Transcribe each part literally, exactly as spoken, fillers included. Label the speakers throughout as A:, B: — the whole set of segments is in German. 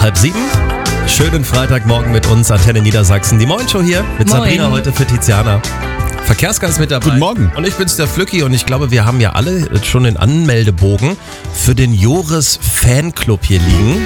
A: Halb sieben. Schönen Freitagmorgen mit uns, Antenne Niedersachsen. Die Morgenshow hier mit
B: Moin.
A: Sabrina heute für Tiziana. Verkehrsgast mit dabei.
C: Guten Morgen.
A: Und ich bin's, der Flücki, und ich glaube, wir haben ja alle schon den Anmeldebogen für den Joris Fanclub hier liegen.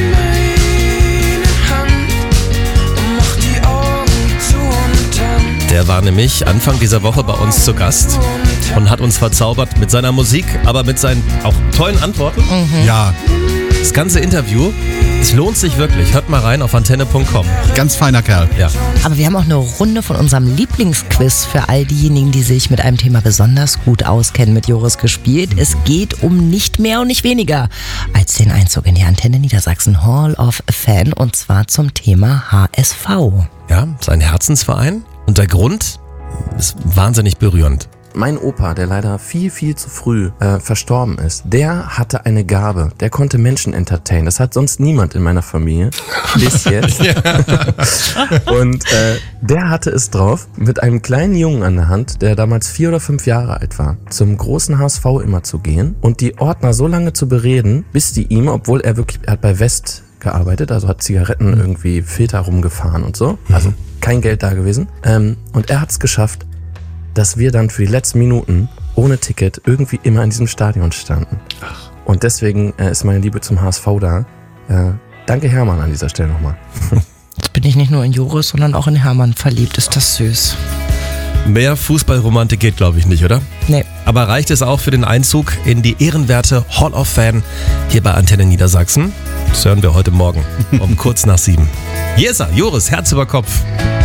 A: Der war nämlich Anfang dieser Woche bei uns zu Gast und hat uns verzaubert mit seiner Musik, aber mit seinen auch tollen Antworten.
B: Mhm.
C: Ja,
A: Das ganze Interview, es lohnt sich wirklich. Hört mal rein auf antenne punkt com.
C: ganz feiner Kerl.
A: Ja.
B: Aber wir haben auch eine Runde von unserem Lieblingsquiz für all diejenigen, die sich mit einem Thema besonders gut auskennen, mit Joris gespielt. Es geht um nicht mehr und nicht weniger als den Einzug in die Antenne Niedersachsen Hall of Fame, und zwar zum Thema H S V.
A: Ja, sein Herzensverein. Und der Grund ist wahnsinnig berührend.
D: Mein Opa, der leider viel, viel zu früh äh, verstorben ist, der hatte eine Gabe. Der konnte Menschen entertainen. Das hat sonst niemand in meiner Familie. Bis jetzt. Und äh, der hatte es drauf, mit einem kleinen Jungen an der Hand, der damals vier oder fünf Jahre alt war, zum großen H S V immer zu gehen und die Ordner so lange zu bereden, bis die ihm, obwohl er wirklich, er hat bei West gearbeitet, also hat Zigaretten irgendwie Filter rumgefahren und so, also kein Geld da gewesen. Ähm, und er hat es geschafft, dass wir dann für die letzten Minuten ohne Ticket irgendwie immer in diesem Stadion standen. Und deswegen äh, ist meine Liebe zum H S V da. Äh, danke Hermann an dieser Stelle nochmal.
B: Jetzt bin ich nicht nur in Joris, sondern auch in Hermann verliebt. Ist das süß?
A: Mehr Fußballromantik geht, glaube ich, nicht, oder?
B: Nee.
A: Aber reicht es auch für den Einzug in die ehrenwerte Hall of Fame hier bei Antenne Niedersachsen? Das hören wir heute Morgen um kurz nach sieben. Hier ist er, Joris, Herz über Kopf.